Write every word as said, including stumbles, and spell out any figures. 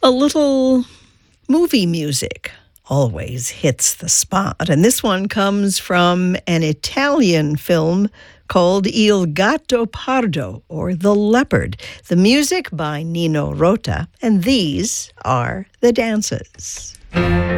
A little movie music always hits the spot, and this one comes from an Italian film called Il Gatto Pardo, or The Leopard. The music by Nino Rota, and these are the dances.